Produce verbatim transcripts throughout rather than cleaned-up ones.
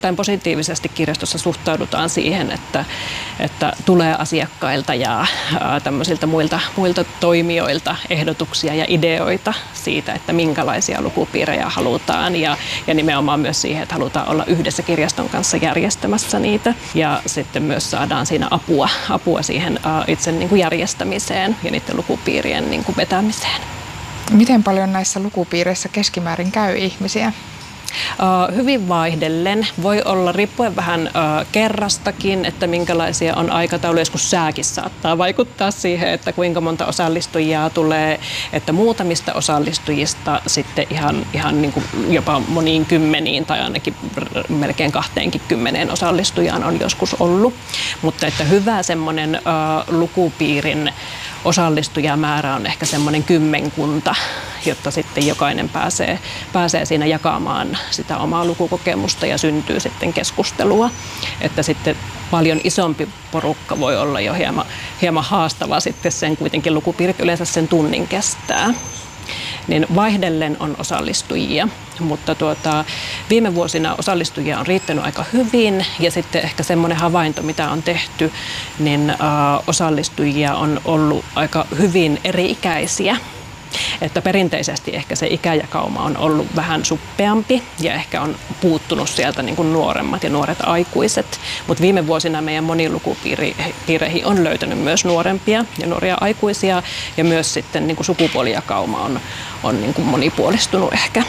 erittäin positiivisesti kirjastossa suhtaudutaan siihen, että, että tulee asiakkailta ja ää, tämmöisiltä muilta, muilta toimijoilta ehdotuksia ja ideoita siitä, että minkälaisia lukupiirejä halutaan ja, ja nimenomaan myös siihen, että halutaan olla yhdessä kirjaston kanssa järjestämässä niitä ja sitten myös saadaan siinä apua, apua siihen ää, itse niin kuin järjestämiseen ja niiden lukupiirien niin kuin vetämiseen. Miten paljon näissä lukupiireissä keskimäärin käy ihmisiä? Uh, hyvin vaihdellen. Voi olla riippuen vähän uh, kerrastakin, että minkälaisia on aikatauluja. Joskus sääkin saattaa vaikuttaa siihen, että kuinka monta osallistujaa tulee, että muutamista osallistujista sitten ihan, ihan niin kuin jopa moniin kymmeniin tai ainakin melkein kahteenkin kymmeneen osallistujaan on joskus ollut. Mutta että hyvä semmoinen uh, lukupiirin osallistujamäärä on ehkä semmoinen kymmenkunta, jotta sitten jokainen pääsee, pääsee siinä jakamaan sitä omaa lukukokemusta ja syntyy sitten keskustelua. Että sitten paljon isompi porukka voi olla jo hieman, hieman haastava sitten sen kuitenkin lukupiirit yleensä sen tunnin kestää. Niin vaihdellen on osallistujia, mutta tuota, viime vuosina osallistujia on riittänyt aika hyvin ja sitten ehkä semmoinen havainto, mitä on tehty, niin ä, osallistujia on ollut aika hyvin eri-ikäisiä. Että perinteisesti ehkä se ikäjakauma on ollut vähän suppeampi ja ehkä on puuttunut sieltä niin kuin nuoremmat ja nuoret aikuiset. Mutta viime vuosina meidän monilukupiireihin on löytänyt myös nuorempia ja nuoria aikuisia ja myös sitten niin kuin sukupuolijakauma on, on niin kuin monipuolistunut ehkä.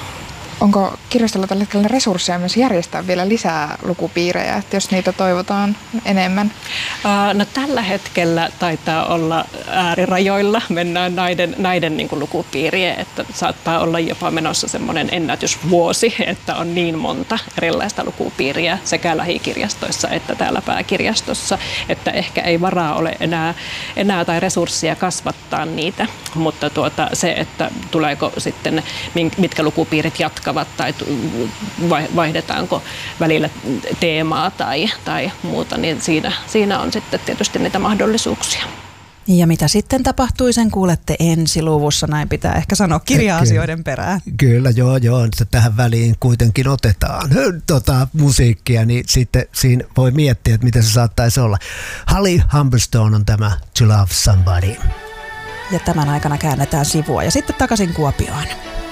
Onko kirjastolla tällä hetkellä resursseja myös järjestää vielä lisää lukupiirejä, että jos niitä toivotaan enemmän? No, tällä hetkellä taitaa olla äärirajoilla, mennään näiden, näiden niin kuin lukupiirien, että saattaa olla jopa menossa semmoinen ennätysvuosi, että on niin monta erilaista lukupiiriä sekä lähikirjastoissa että täällä pääkirjastossa, että ehkä ei varaa ole enää, enää tai resursseja kasvattaa niitä, mutta tuota, se, että tuleeko sitten, mitkä lukupiirit jatkavat tai vaihdetaanko välillä teemaa tai, tai muuta, niin siinä, siinä on sitten tietysti niitä mahdollisuuksia. Ja mitä sitten tapahtui, sen kuulette ensi luvussa, näin pitää ehkä sanoa kirja-asioiden perään. Kyllä, joo, joo, tähän väliin kuitenkin otetaan tota, musiikkia, niin sitten siinä voi miettiä, että miten se saattaisi olla. Holly Humberstone on tämä To Love Somebody. Ja tämän aikana käännetään sivua ja sitten takaisin Kuopioon.